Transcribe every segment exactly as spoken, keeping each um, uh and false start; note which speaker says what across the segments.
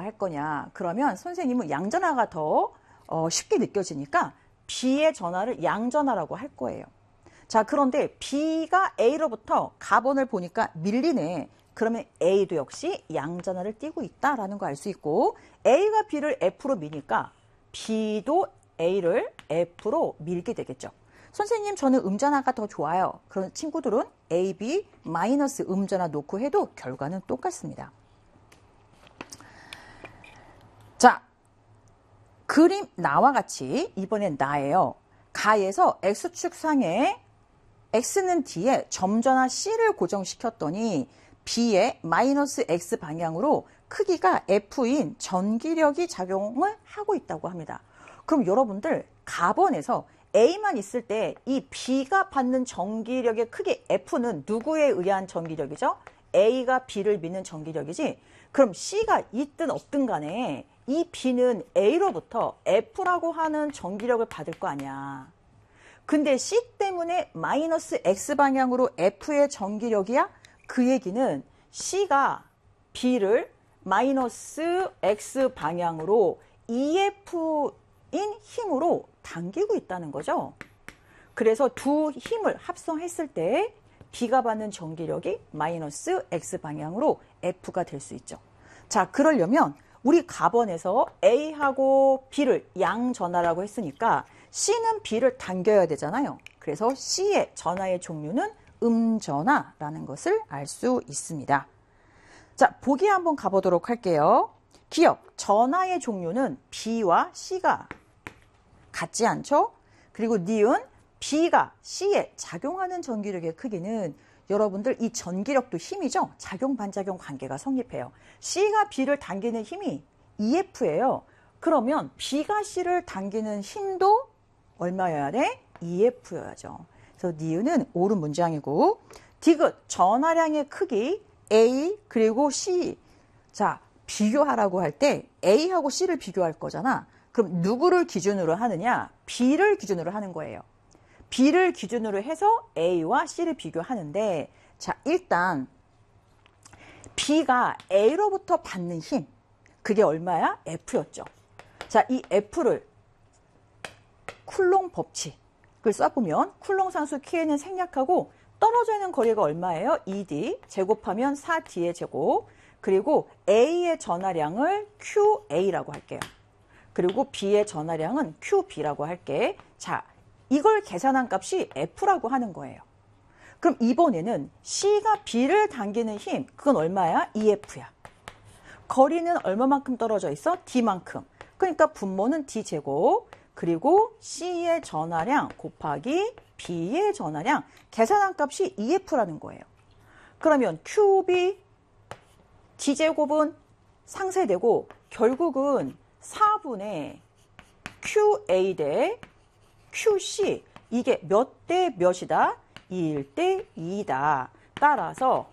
Speaker 1: 할 거냐? 그러면 선생님은 양전하가 더 어, 쉽게 느껴지니까 B의 전하를 양전하라고 할 거예요. 자, 그런데 B가 A로부터 가번을 보니까 밀리네. 그러면 A도 역시 양전하를 띠고 있다라는 거 알 수 있고, A가 B를 F로 미니까 B도 A를 F로 밀게 되겠죠. 선생님, 저는 음전하가 더 좋아요. 그런 친구들은 A, B 마이너스 음전하 놓고 해도 결과는 똑같습니다. 자, 그림 나와 같이 이번엔 나예요. 가에서 X축 상에 X는 D에 점전하 C를 고정시켰더니 B의 마이너스 X 방향으로 크기가 F인 전기력이 작용을 하고 있다고 합니다. 그럼 여러분들 가번에서 A만 있을 때 이 B가 받는 전기력의 크기 F는 누구에 의한 전기력이죠? A가 B를 미는 전기력이지. 그럼 C가 있든 없든 간에 이 B는 A로부터 F라고 하는 전기력을 받을 거 아니야. 근데 C 때문에 마이너스 X 방향으로 F의 전기력이야? 그 얘기는 C가 B를 마이너스 X 방향으로 이에프인 힘으로 당기고 있다는 거죠. 그래서 두 힘을 합성했을 때 B가 받는 전기력이 마이너스 X 방향으로 F가 될 수 있죠. 자, 그러려면 우리 가번에서 A하고 B를 양전하라고 했으니까 C는 B를 당겨야 되잖아요. 그래서 C의 전하의 종류는 음전하라는 것을 알 수 있습니다. 자, 보기 한번 가보도록 할게요. 기억, 전하의 종류는 B와 C가 같지 않죠? 그리고 니은, B가 C에 작용하는 전기력의 크기는 여러분들 이 전기력도 힘이죠? 작용, 반작용 관계가 성립해요. C가 B를 당기는 힘이 이에프예요. 그러면 B가 C를 당기는 힘도 얼마여야 돼? 이에프여야죠. 그래서 니은은 옳은 문장이고, 디귿, 전하량의 크기 A 그리고 C. 자, 비교하라고 할 때 A하고 C를 비교할 거잖아. 그럼 누구를 기준으로 하느냐? B를 기준으로 하는 거예요. B를 기준으로 해서 A와 C를 비교하는데, 자, 일단 B가 A로부터 받는 힘, 그게 얼마야? F였죠. 자, 이 F를 쿨롱 법칙을 써보면 쿨롱 상수 K는 생략하고 떨어져 있는 거리가 얼마예요? 이 디 제곱하면 사 디의 제곱, 그리고 A의 전하량을 큐에이라고 할게요. 그리고 B의 전하량은 큐비라고 할게. 자, 이걸 계산한 값이 F라고 하는 거예요. 그럼 이번에는 C가 B를 당기는 힘, 그건 얼마야? 이에프야. 거리는 얼마만큼 떨어져 있어? D만큼. 그러니까 분모는 D제곱, 그리고 C의 전하량 곱하기 B의 전하량, 계산한 값이 이에프라는 거예요. 그러면 큐비 D제곱은 상쇄되고 결국은 사분의 큐에이 대 큐씨, 이게 몇 대 몇이다? 일 대 이다. 따라서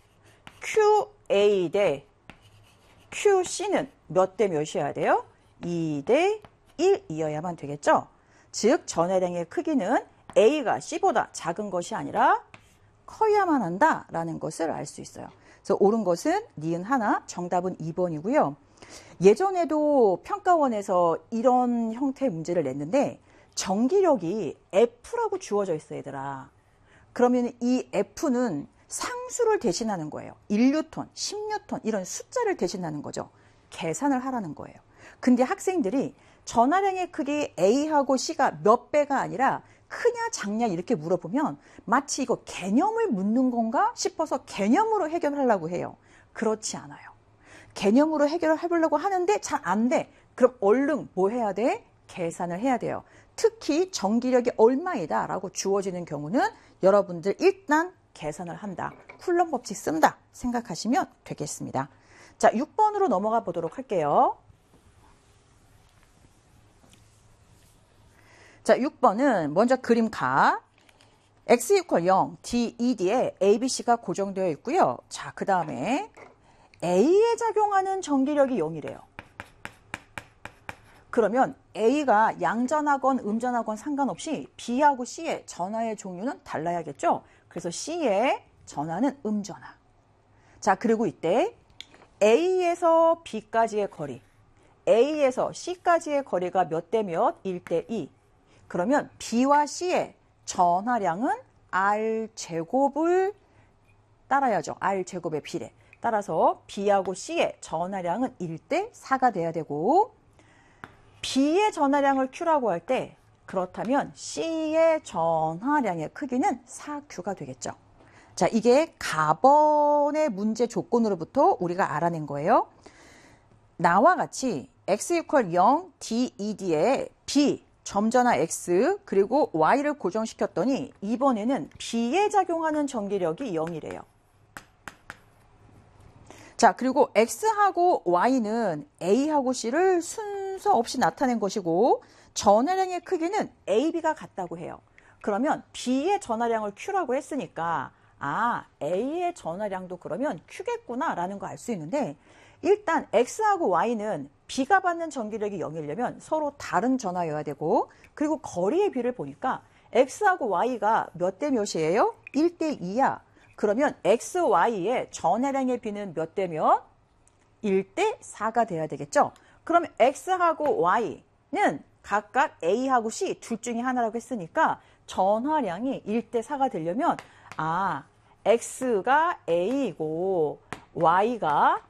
Speaker 1: 큐에이 대 큐씨는 몇 대 몇이어야 돼요? 이 대 일이어야만 되겠죠? 즉 전하량의 크기는 A가 C보다 작은 것이 아니라 커야만 한다라는 것을 알 수 있어요. 그래서 옳은 것은 니은 하나, 정답은 이 번이고요. 예전에도 평가원에서 이런 형태의 문제를 냈는데 전기력이 F라고 주어져 있어, 얘들아. 그러면 이 F는 상수를 대신하는 거예요. 일 뉴턴, 십 뉴턴 이런 숫자를 대신하는 거죠. 계산을 하라는 거예요. 근데 학생들이 전하량의 크기 A하고 C가 몇 배가 아니라 크냐 작냐 이렇게 물어보면 마치 이거 개념을 묻는 건가 싶어서 개념으로 해결하려고 해요. 그렇지 않아요. 개념으로 해결을 해보려고 하는데 잘 안 돼. 그럼 얼른 뭐 해야 돼? 계산을 해야 돼요. 특히 전기력이 얼마이다 라고 주어지는 경우는 여러분들 일단 계산을 한다. 쿨럼 법칙 쓴다 생각하시면 되겠습니다. 자, 육 번으로 넘어가 보도록 할게요. 자, 육 번은 먼저 그림 가. x 이퀄 영, d, 이 디에 a, b, c가 고정되어 있고요. 자, 그 다음에 a에 작용하는 전기력이 영이래요. 그러면 A가 양전하건 음전하건 상관없이 B하고 C의 전하의 종류는 달라야겠죠? 그래서 C의 전하는 음전하. 자, 그리고 이때 A에서 B까지의 거리, A에서 C까지의 거리가 몇 대 몇? 일 대 이. 그러면 B와 C의 전하량은 R 제곱을 따라야죠. R 제곱의 비례. 따라서 B하고 C의 전하량은 일 대 사가 돼야 되고, B의 전하량을 Q라고 할 때 그렇다면 C의 전하량의 크기는 사 큐가 되겠죠. 자, 이게 가번의 문제 조건으로부터 우리가 알아낸 거예요. 나와 같이 x 이퀄 영, d, 이 d에 b, 점전화 x, 그리고 y를 고정시켰더니 이번에는 b에 작용하는 전기력이 영이래요. 자, 그리고 x하고 y는 a하고 c를 순서 없이 나타낸 것이고, 전하량의 크기는 a, b가 같다고 해요. 그러면 b의 전하량을 q라고 했으니까 아, A의 전하량도 그러면 Q겠구나 라는 거 알 수 있는데, 일단 X하고 Y는 B가 받는 전기력이 영이려면 서로 다른 전하여야 되고, 그리고 거리의 비를 보니까 X하고 Y가 몇 대 몇이에요? 일 대 이야. 그러면 X, Y의 전하량의 비는 몇 대 몇? 일 대 사가 돼야 되겠죠? 그러면 X하고 Y는 각각 A하고 C 둘 중에 하나라고 했으니까 전하량이 일 대 사가 되려면 아, X가 A이고 Y가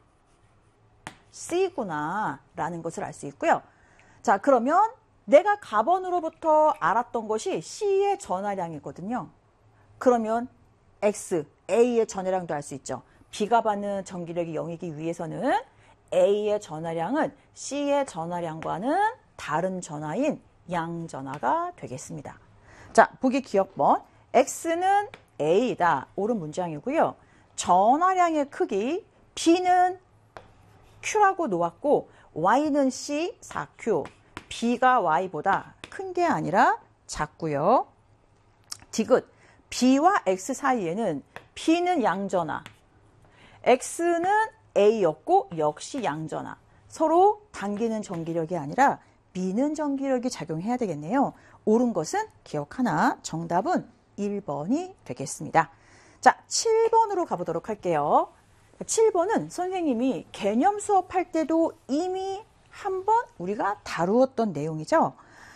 Speaker 1: C구나 라는 것을 알 수 있고요. 자, 그러면 내가 가번으로부터 알았던 것이 C의 전하량이거든요. 그러면 X, A의 전하량도 알 수 있죠. B가 받는 전기력이 영이기 위해서는 A의 전하량은 C의 전하량과는 다른 전하인 양전하가 되겠습니다. 자, 보기 기억번. X는 A다. 옳은 문장이고요. 전하량의 크기 B는 Q라고 놓았고 Y는 C, 사 큐. B가 Y보다 큰 게 아니라 작고요. 디귿. B와 X 사이에는 B는 양전하, X는 A였고 역시 양전하. 서로 당기는 전기력이 아니라 미는 전기력이 작용해야 되겠네요. 옳은 것은 기억 하나, 정답은 일 번이 되겠습니다. 자, 칠 번으로 가보도록 할게요. 칠 번은 선생님이 개념 수업할 때도 이미 한번 우리가 다루었던 내용이죠.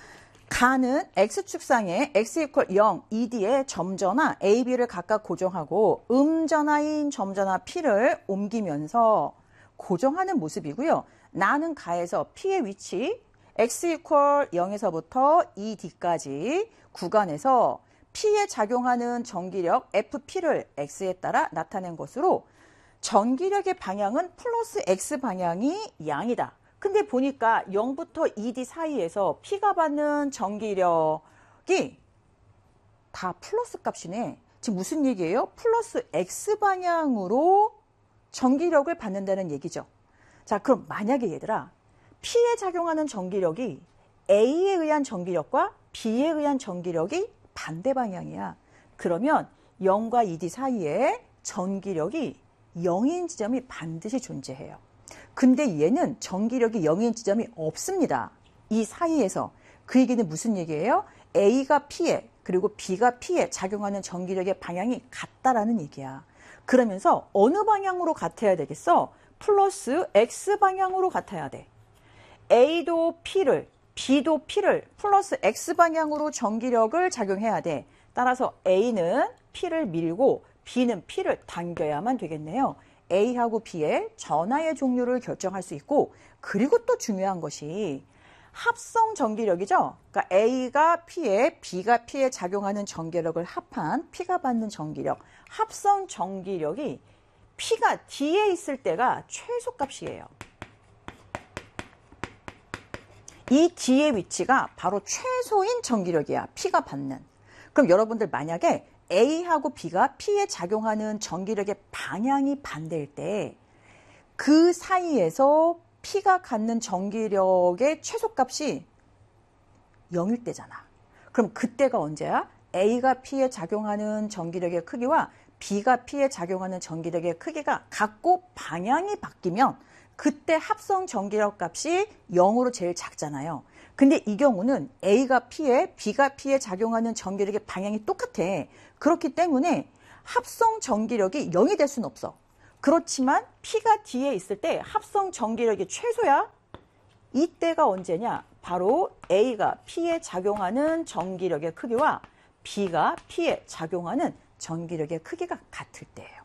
Speaker 1: 가는 X축상에 x 이퀄 영, 이 디에 점전화 A, B를 각각 고정하고 음전화인 점전화 P를 옮기면서 고정하는 모습이고요. 나는 가에서 P의 위치 x 이퀄 영에서부터 이 디까지 구간에서 P에 작용하는 전기력 에프피를 X에 따라 나타낸 것으로 전기력의 방향은 플러스 X 방향이 양이다. 근데 보니까 영부터 이 디 사이에서 P가 받는 전기력이 다 플러스 값이네. 지금 무슨 얘기예요? 플러스 X 방향으로 전기력을 받는다는 얘기죠. 자, 그럼 만약에 얘들아, P에 작용하는 전기력이 A에 의한 전기력과 B에 의한 전기력이 반대 방향이야. 그러면 영과 이 디 사이에 전기력이 영인 지점이 반드시 존재해요. 근데 얘는 전기력이 영인 지점이 없습니다. 이 사이에서. 그 얘기는 무슨 얘기예요? A가 P에 그리고 B가 P에 작용하는 전기력의 방향이 같다라는 얘기야. 그러면서 어느 방향으로 같아야 되겠어? 플러스 X 방향으로 같아야 돼. A도 P를, B도 P를 플러스 X 방향으로 전기력을 작용해야 돼. 따라서 A는 P를 밀고 B는 P를 당겨야만 되겠네요. A하고 B의 전하의 종류를 결정할 수 있고, 그리고 또 중요한 것이 합성 전기력이죠. 그러니까 A가 P에, B가 P에 작용하는 전기력을 합한 P가 받는 전기력. 합성 전기력이 P가 D에 있을 때가 최소값이에요. 이 D의 위치가 바로 최소인 전기력이야. P가 받는. 그럼 여러분들 만약에 A하고 B가 P에 작용하는 전기력의 방향이 반대일 때 그 사이에서 P가 갖는 전기력의 최소값이 영일 때잖아. 그럼 그때가 언제야? A가 P에 작용하는 전기력의 크기와 B가 P에 작용하는 전기력의 크기가 같고 방향이 바뀌면 그때 합성 전기력 값이 영으로 제일 작잖아요. 근데 이 경우는 A가 P에, B가 P에 작용하는 전기력의 방향이 똑같아. 그렇기 때문에 합성 전기력이 영이 될 수는 없어. 그렇지만 P가 D에 있을 때 합성 전기력이 최소야. 이때가 언제냐? 바로 A가 P에 작용하는 전기력의 크기와 B가 P에 작용하는 전기력의 크기가 같을 때예요.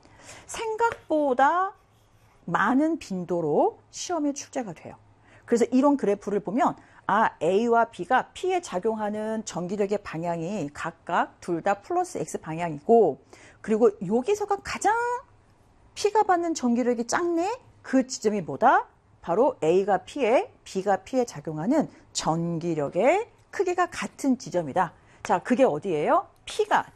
Speaker 1: 생각보다 많은 빈도로 시험에 출제가 돼요. 그래서 이런 그래프를 보면 아, A와 B가 P에 작용하는 전기력의 방향이 각각 둘 다 플러스 X 방향이고, 그리고 여기서가 가장 P가 받는 전기력이 작네? 그 지점이 뭐다? 바로 A가 P에, B가 P에 작용하는 전기력의 크기가 같은 지점이다. 자, 그게 어디예요? P가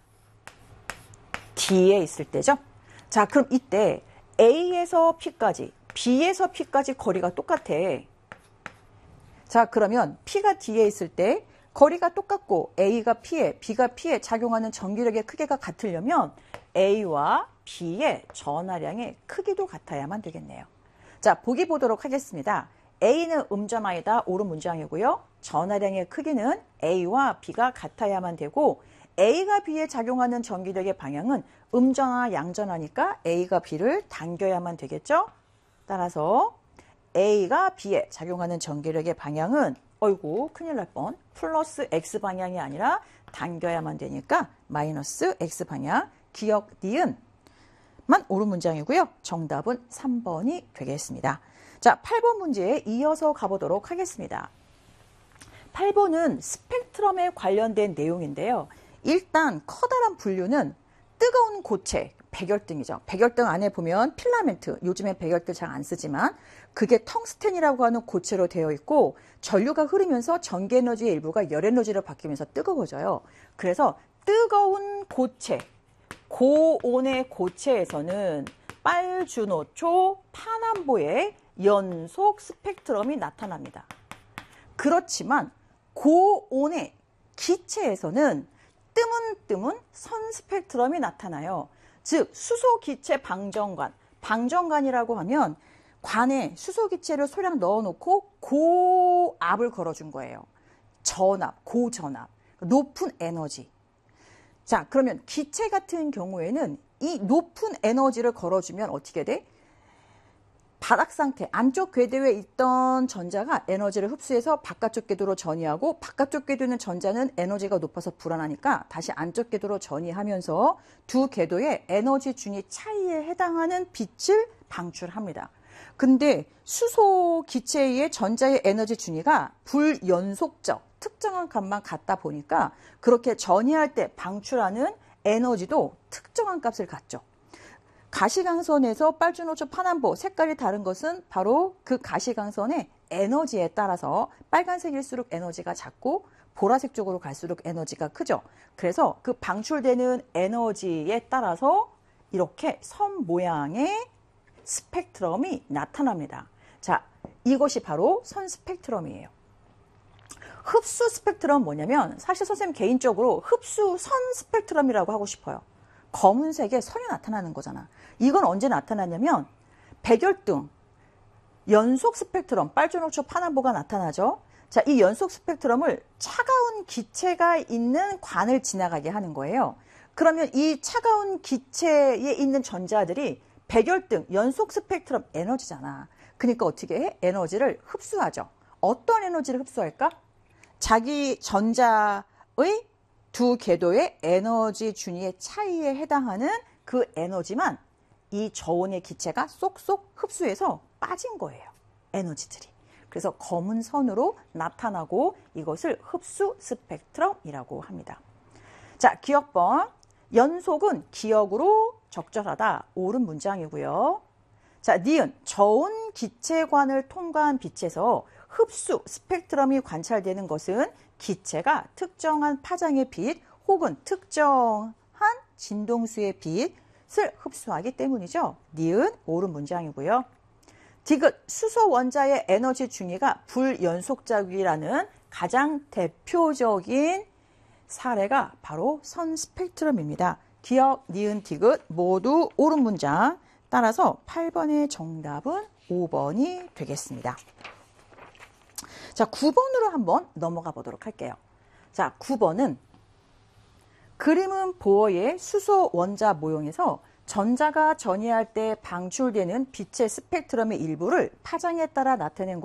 Speaker 1: D에 있을 때죠. 자, 그럼 이때 A에서 P까지, B에서 P까지 거리가 똑같아. 자, 그러면 P가 D에 있을 때 거리가 똑같고 A가 P에, B가 P에 작용하는 전기력의 크기가 같으려면 A와 B의 전하량의 크기도 같아야만 되겠네요. 자, 보기 보도록 하겠습니다. A는 음점아이다. 옳은 문장이고요. 전하량의 크기는 A와 B가 같아야만 되고, A가 B에 작용하는 전기력의 방향은 음전하, 양전하니까 A가 B를 당겨야만 되겠죠? 따라서 A가 B에 작용하는 전기력의 방향은, 어이구, 큰일 날 뻔, 플러스 X 방향이 아니라 당겨야만 되니까 마이너스 X 방향, 기억, 니은 만 옳은 문장이고요. 정답은 삼 번이 되겠습니다. 자, 팔 번 문제에 이어서 가보도록 하겠습니다. 팔 번은 스펙트럼에 관련된 내용인데요. 일단 커다란 분류는 뜨거운 고체, 백열등이죠. 백열등 안에 보면 필라멘트, 요즘엔 백열등 잘 안 쓰지만 그게 텅스텐이라고 하는 고체로 되어 있고, 전류가 흐르면서 전기에너지의 일부가 열에너지로 바뀌면서 뜨거워져요. 그래서 뜨거운 고체, 고온의 고체에서는 빨주노초 파남보의 연속 스펙트럼이 나타납니다. 그렇지만 고온의 기체에서는 뜨문뜨문 선 스펙트럼이 나타나요. 즉 수소기체 방정관, 방정관이라고 하면 관에 수소기체를 소량 넣어놓고 고압을 걸어준 거예요. 전압, 고전압, 높은 에너지. 자, 그러면 기체 같은 경우에는 이 높은 에너지를 걸어주면 어떻게 돼? 바닥 상태, 안쪽 궤도에 있던 전자가 에너지를 흡수해서 바깥쪽 궤도로 전이하고, 바깥쪽 궤도에 있는 전자는 에너지가 높아서 불안하니까 다시 안쪽 궤도로 전이하면서 두 궤도의 에너지 준위 차이에 해당하는 빛을 방출합니다. 근데 수소 기체의 전자의 에너지 준위가 불연속적, 특정한 값만 갖다 보니까 그렇게 전이할 때 방출하는 에너지도 특정한 값을 갖죠. 가시광선에서 빨주노초 파남보 색깔이 다른 것은 바로 그 가시광선의 에너지에 따라서 빨간색일수록 에너지가 작고 보라색 쪽으로 갈수록 에너지가 크죠. 그래서 그 방출되는 에너지에 따라서 이렇게 선 모양의 스펙트럼이 나타납니다. 자, 이것이 바로 선 스펙트럼이에요. 흡수 스펙트럼 뭐냐면, 사실 선생님 개인적으로 흡수 선 스펙트럼이라고 하고 싶어요. 검은색에 선이 나타나는 거잖아. 이건 언제 나타나냐면 백열등, 연속 스펙트럼, 빨주노초 파남보가 나타나죠. 자, 이 연속 스펙트럼을 차가운 기체가 있는 관을 지나가게 하는 거예요. 그러면 이 차가운 기체에 있는 전자들이 백열등, 연속 스펙트럼 에너지잖아. 그러니까 어떻게 해? 에너지를 흡수하죠. 어떤 에너지를 흡수할까? 자기 전자의 두 궤도의 에너지 준위의 차이에 해당하는 그 에너지만 이 저온의 기체가 쏙쏙 흡수해서 빠진 거예요. 에너지들이. 그래서 검은 선으로 나타나고 이것을 흡수 스펙트럼이라고 합니다. 자, 기억번. 연속은 기억으로 적절하다. 옳은 문장이고요. 자, 니은. 저온 기체관을 통과한 빛에서 흡수 스펙트럼이 관찰되는 것은 기체가 특정한 파장의 빛 혹은 특정한 진동수의 빛을 흡수하기 때문이죠. 니은 옳은 문장이고요. 디귿 수소 원자의 에너지 중위가 불연속적이라는 가장 대표적인 사례가 바로 선 스펙트럼입니다. 기억, 니은, 디귿 모두 옳은 문장. 따라서 팔 번의 정답은 오 번이 되겠습니다. 자, 구 번으로 한번 넘어가 보도록 할게요. 자, 구 번은 그림은 보어의 수소 원자 모형에서 전자가 전이할 때 방출되는 빛의 스펙트럼의 일부를 파장에 따라 나타낸